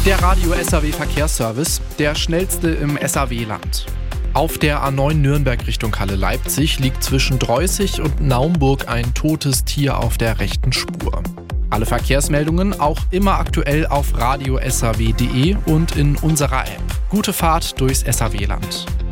Der Radio SAW Verkehrsservice, der schnellste im SAW-Land. Auf der A9 Nürnberg Richtung Halle Leipzig liegt zwischen Dreußig und Naumburg ein totes Tier auf der rechten Spur. Alle Verkehrsmeldungen auch immer aktuell auf radiosaw.de und in unserer App. Gute Fahrt durchs SAW-Land.